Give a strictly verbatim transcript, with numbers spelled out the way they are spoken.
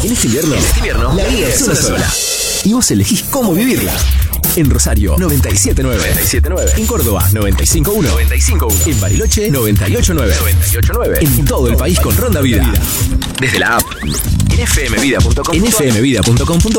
En este invierno, En este invierno, la vida es una sola. Y vos elegís cómo vivirla. En Rosario, noventa y siete punto nueve. noventa y siete punto nueve. En Córdoba, noventa y cinco punto uno. noventa y cinco punto uno. En Bariloche, noventa y ocho punto nueve. noventa y ocho punto nueve. En todo el país con Ronda Vida. Desde la app. En f m vida punto com. En f m vida punto com punto